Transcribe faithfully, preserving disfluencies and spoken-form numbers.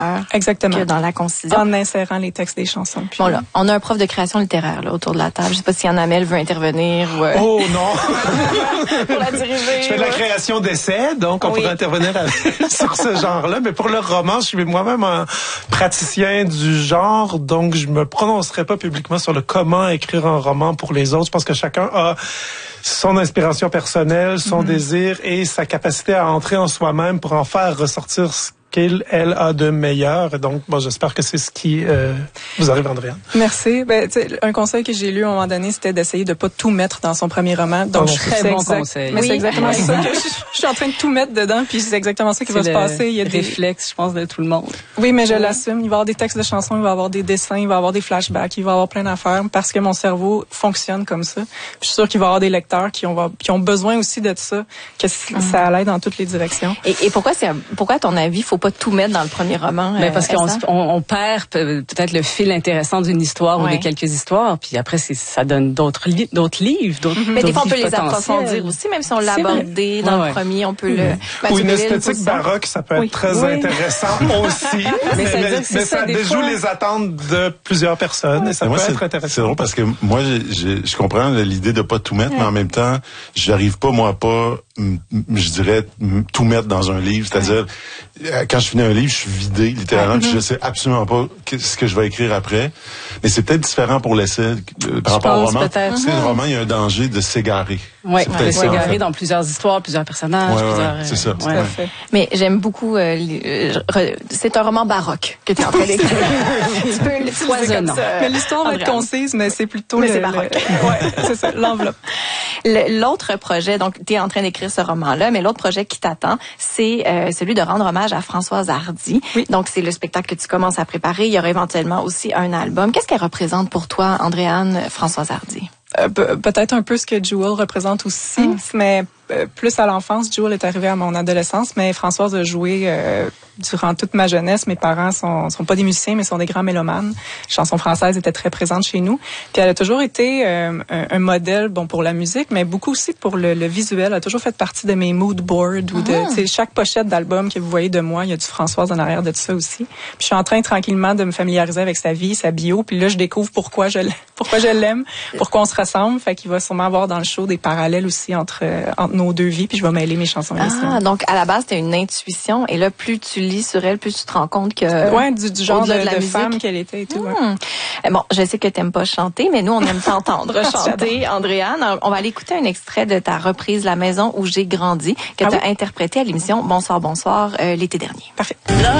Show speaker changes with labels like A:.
A: Exactement.
B: Que dans la concision.
A: En insérant les textes des chansons. Puis...
B: Bon là, on a un prof de création littéraire là, autour de la table. Je sais pas si Yann Hamel veut intervenir ou... Euh...
C: Oh non!
B: Pour la diriger.
C: Je fais de la création d'essais, donc on oui. pourrait intervenir à, sur ce genre-là. Mais pour le roman, je suis moi-même un praticien du genre, donc je me prononcerai pas publiquement sur le comment écrire un roman pour les autres. Je pense que chacun a son inspiration personnelle, son mm-hmm. désir et sa capacité à entrer en soi-même pour en faire ressortir ce qu'elle elle a de meilleur. Et donc, bon, j'espère que c'est ce qui euh, vous arrive, Andréane.
A: Merci. Ben, tu sais, un conseil que j'ai lu à un moment donné, c'était d'essayer de pas tout mettre dans son premier roman. Donc,
D: oh, très bon
A: exact...
D: conseil.
A: Mais
D: oui.
A: c'est exactement ça que je, je suis en train de tout mettre dedans, puis c'est exactement ça qui
D: c'est
A: va se passer. Il y a des
D: réflexes, je pense, de tout le monde.
A: Oui, mais je oui. l'assume. Il va y avoir des textes de chansons, il va y avoir des dessins, il va y avoir des flashbacks, il va y avoir plein d'affaires parce que mon cerveau fonctionne comme ça. Puis je suis sûre qu'il va y avoir des lecteurs qui ont, qui ont besoin aussi de ça, que mm. ça aille dans toutes les directions.
B: Et, et pourquoi c'est, pourquoi à ton avis, faut pas tout mettre dans le premier premier roman.
D: Mais parce qu'on on, on perd peut-être le fil intéressant d'une histoire ouais. ou de quelques histoires, puis après c'est, ça donne d'autres li- d'autres livres, d'autres.
B: Mm-hmm. Mais des fois on peut les approfondir aussi, même si on l'a abordé dans ouais. le premier, on peut mm-hmm. le.
C: Ou une esthétique baroque, ça peut être oui. très oui. intéressant aussi. mais, mais, mais, mais ça, ça déjoue fois... les attentes de plusieurs personnes ouais. et ça peut être intéressant.
E: C'est drôle parce que moi, j'ai, j'ai, je comprends l'idée de pas tout mettre, ouais. mais en même temps, j'arrive pas moi à pas, je dirais, tout mettre dans un livre. C'est-à-dire, ouais. quand je finis un livre, je suis vidé littéralement, puis je sais absolument pas ce que je vais écrire après. Mais c'est peut-être différent pour l'essai euh, par je rapport au roman.
D: Peut-être.
E: Parce que le roman, il y a un danger de s'égarer.
D: Oui, de s'égarer en fait. Dans plusieurs histoires, plusieurs personnages.
E: Ouais,
D: plusieurs,
E: ouais, c'est ça.
D: Ouais.
E: Ouais.
B: Mais j'aime beaucoup. Euh, c'est un roman baroque que tu es en train d'écrire.
A: Tu peux le foisonnant. Mais l'histoire va être concise, mais c'est plutôt.
B: Mais
A: le,
B: c'est baroque.
A: Le... ouais, c'est ça, l'enveloppe.
B: L'autre projet, donc tu es en train d'écrire ce roman-là, mais l'autre projet qui t'attend, c'est euh, celui de rendre hommage à Françoise Hardy. Oui. Donc c'est le spectacle que tu commences à préparer. Il y aura éventuellement aussi un album. Qu'est-ce qu'elle représente pour toi, Andréane, Françoise Hardy?
A: Euh, pe- peut-être un peu ce que Jewel représente aussi, mm. mais euh, plus à l'enfance. Jewel est arrivée à mon adolescence, mais Françoise a joué euh, durant toute ma jeunesse. Mes parents sont, sont pas des musiciens, mais sont des grands mélomanes. La chanson française était très présente chez nous. Puis elle a toujours été euh, un, un modèle, bon, pour la musique, mais beaucoup aussi pour le, le visuel. Elle a toujours fait partie de mes mood boards ou de, mm. tu sais, chaque pochette d'album que vous voyez de moi, il y a du Françoise en arrière de tout ça aussi. Puis je suis en train tranquillement de me familiariser avec sa vie, sa bio. Puis là, je découvre pourquoi je l'aime, pourquoi je l'aime, pourquoi on se ressemble. Fait qu'il va sûrement avoir dans le show des parallèles aussi entre, euh, entre nos deux vies, puis je vais mêler mes chansons.
B: Ah, donc à la base, t'as une intuition, et là, plus tu lis sur elle, plus tu te rends compte que...
A: Ouais, du, du genre de,
B: de,
A: de femme qu'elle était et tout.
B: Mmh. Ouais. Bon, je sais que t'aimes pas chanter, mais nous, on aime t'entendre chanter, Andréane. On va aller écouter un extrait de ta reprise La maison où j'ai grandi, que ah tu as oui? interprété à l'émission Bonsoir, bonsoir, euh, l'été dernier.
A: Parfait.
F: La